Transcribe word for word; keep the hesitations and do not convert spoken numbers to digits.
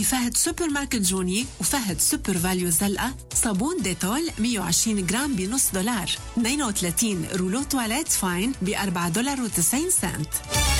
بفهد سوبر ماركت جوني وفهد سوبر فاليو زلقة صابون ديتول مية وعشرين جرام بنص دولار، اثنين وثلاثين رولو تواليت فاين بأربعة دولار وتسعين سنت.